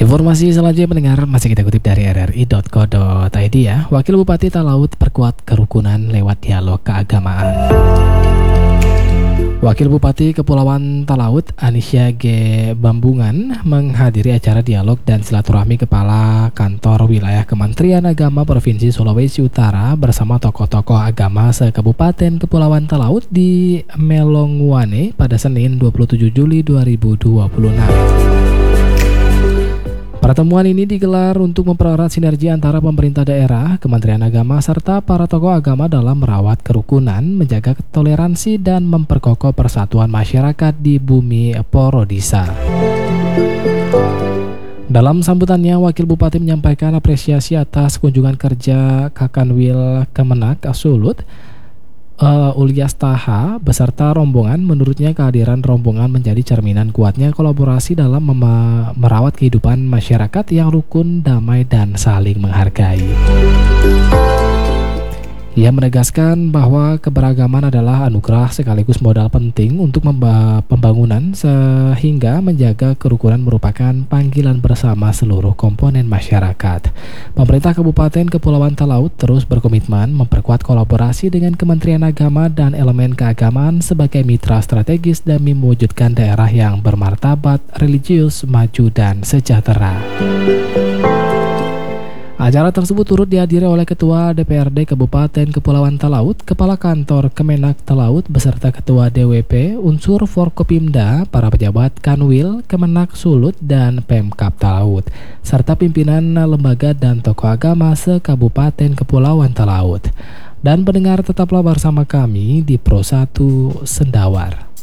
Informasi selanjutnya pendengar masih kita kutip dari rri.co.id ya. Wakil Bupati Talaut perkuat kerukunan lewat dialog keagamaan. Wakil Bupati Kepulauan Talaut Anisya G. Bambungan menghadiri acara dialog dan silaturahmi Kepala Kantor Wilayah Kementerian Agama Provinsi Sulawesi Utara bersama tokoh-tokoh agama se-Kabupaten Kepulauan Talaut di Melongwane pada Senin 27 Juli 2026. Pertemuan ini digelar untuk mempererat sinergi antara pemerintah daerah, Kementerian Agama, serta para tokoh agama dalam merawat kerukunan, menjaga toleransi, dan memperkokoh persatuan masyarakat di bumi Porodisa. Dalam sambutannya, Wakil Bupati menyampaikan apresiasi atas kunjungan kerja Kakanwil Kemenak Sulut, Ulyas Taha beserta rombongan. Menurutnya kehadiran rombongan menjadi cerminan kuatnya kolaborasi dalam merawat kehidupan masyarakat yang rukun, damai, dan saling menghargai. Ia menegaskan bahwa keberagaman adalah anugerah sekaligus modal penting untuk pembangunan, sehingga menjaga kerukunan merupakan panggilan bersama seluruh komponen masyarakat. Pemerintah Kabupaten Kepulauan Talaut terus berkomitmen memperkuat kolaborasi dengan Kementerian Agama dan elemen keagamaan sebagai mitra strategis demi mewujudkan daerah yang bermartabat, religius, maju, dan sejahtera. Acara tersebut turut dihadiri oleh Ketua DPRD Kabupaten Kepulauan Talaut, Kepala Kantor Kemenak Talaut beserta Ketua DWP, unsur Forkopimda, para pejabat Kanwil, Kemenak Sulut, dan Pemkab Talaut, serta pimpinan lembaga dan tokoh agama se-Kabupaten Kepulauan Talaut. Dan pendengar, tetaplah bersama kami di Pro 1 Sendawar.